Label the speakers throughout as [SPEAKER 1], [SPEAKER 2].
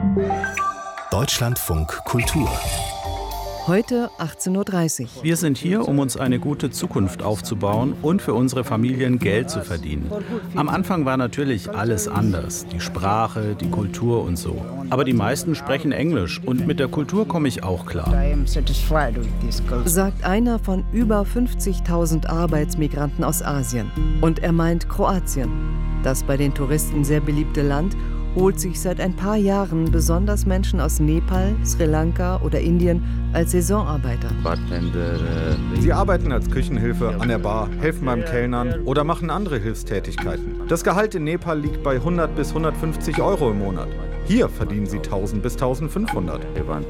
[SPEAKER 1] Deutschlandfunk Kultur.
[SPEAKER 2] Heute 18:30 Uhr.
[SPEAKER 3] Wir sind hier, um uns eine gute Zukunft aufzubauen und für unsere Familien Geld zu verdienen. Am Anfang war natürlich alles anders, die Sprache, die Kultur und so. Aber die meisten sprechen Englisch und mit der Kultur komme ich auch klar.
[SPEAKER 2] Sagt einer von über 50.000 Arbeitsmigranten aus Asien. Und er meint Kroatien. Das bei den Touristen sehr beliebte Land holt sich seit ein paar Jahren besonders Menschen aus Nepal, Sri Lanka oder Indien als Saisonarbeiter.
[SPEAKER 4] Sie arbeiten als Küchenhilfe an der Bar, helfen beim Kellnern oder machen andere Hilfstätigkeiten. Das Gehalt in Nepal liegt bei 100 bis 150 Euro im Monat. Hier verdienen sie 1000 bis 1500.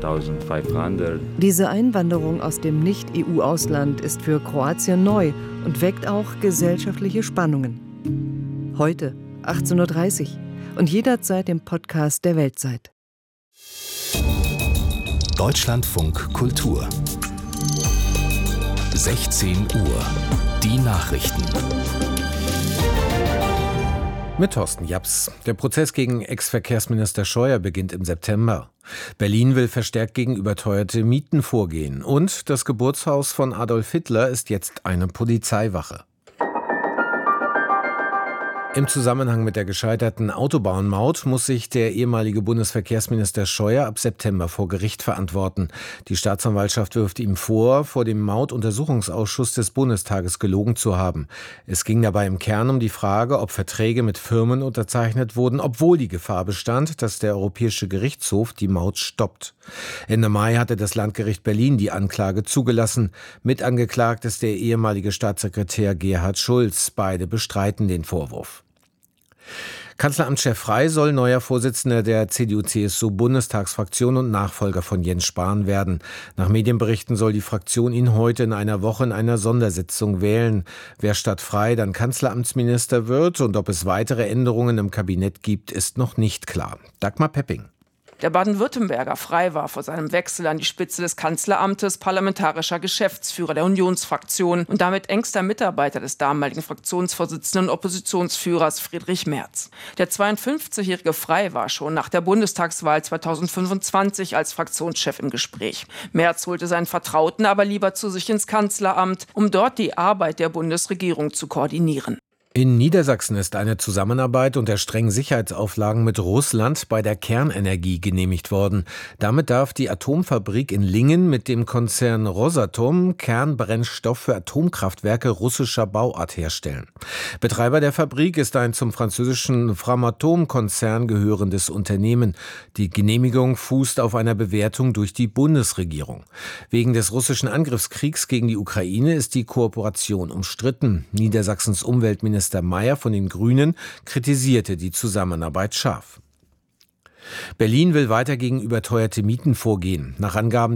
[SPEAKER 2] Diese Einwanderung aus dem Nicht-EU-Ausland ist für Kroatien neu und weckt auch gesellschaftliche Spannungen. Heute 18:30 Uhr. Und jederzeit im Podcast der Weltzeit.
[SPEAKER 1] Deutschlandfunk Kultur. 16 Uhr. Die Nachrichten.
[SPEAKER 5] Mit Thorsten Japs. Der Prozess gegen Ex-Verkehrsminister Scheuer beginnt im September. Berlin will verstärkt gegen überteuerte Mieten vorgehen. Und das Geburtshaus von Adolf Hitler ist jetzt eine Polizeiwache. Im Zusammenhang mit der gescheiterten Autobahnmaut muss sich der ehemalige Bundesverkehrsminister Scheuer ab September vor Gericht verantworten. Die Staatsanwaltschaft wirft ihm vor dem Mautuntersuchungsausschuss des Bundestages gelogen zu haben. Es ging dabei im Kern um die Frage, ob Verträge mit Firmen unterzeichnet wurden, obwohl die Gefahr bestand, dass der Europäische Gerichtshof die Maut stoppt. Ende Mai hatte das Landgericht Berlin die Anklage zugelassen. Mitangeklagt ist der ehemalige Staatssekretär Gerhard Schulz. Beide bestreiten den Vorwurf. Kanzleramtschef Frey soll neuer Vorsitzender der CDU-CSU-Bundestagsfraktion und Nachfolger von Jens Spahn werden. Nach Medienberichten soll die Fraktion ihn heute in einer Woche in einer Sondersitzung wählen. Wer statt Frey dann Kanzleramtsminister wird und ob es weitere Änderungen im Kabinett gibt, ist noch nicht klar. Dagmar Pepping.
[SPEAKER 6] Der Baden-Württemberger Frey war vor seinem Wechsel an die Spitze des Kanzleramtes parlamentarischer Geschäftsführer der Unionsfraktion und damit engster Mitarbeiter des damaligen Fraktionsvorsitzenden und Oppositionsführers Friedrich Merz. Der 52-jährige Frey war schon nach der Bundestagswahl 2025 als Fraktionschef im Gespräch. Merz holte seinen Vertrauten aber lieber zu sich ins Kanzleramt, um dort die Arbeit der Bundesregierung zu koordinieren.
[SPEAKER 5] In Niedersachsen ist eine Zusammenarbeit unter strengen Sicherheitsauflagen mit Russland bei der Kernenergie genehmigt worden. Damit darf die Atomfabrik in Lingen mit dem Konzern Rosatom Kernbrennstoff für Atomkraftwerke russischer Bauart herstellen. Betreiber der Fabrik ist ein zum französischen Framatome-Konzern gehörendes Unternehmen. Die Genehmigung fußt auf einer Bewertung durch die Bundesregierung. Wegen des russischen Angriffskriegs gegen die Ukraine ist die Kooperation umstritten. Niedersachsens Umweltminister Mayer von den Grünen kritisierte die Zusammenarbeit scharf. Berlin will weiter gegen überteuerte Mieten vorgehen. Nach Angaben